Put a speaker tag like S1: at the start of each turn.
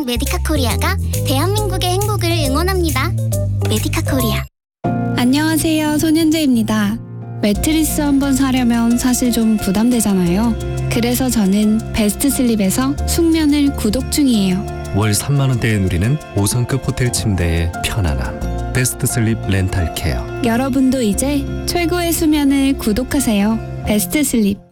S1: 메디카 코리아가 대한민국의 행복을 응원합니다. 메디카 코리아.
S2: 안녕하세요, 손현재입니다. 매트리스 한번 사려면 사실 좀 부담되잖아요. 그래서 저는 베스트 슬립에서 숙면을 구독 중이에요.
S3: 월 3만 원대에 누리는 5성급 호텔 침대의 편안함. 베스트 슬립 렌탈 케어.
S2: 여러분도 이제 최고의 수면을 구독하세요. 베스트 슬립.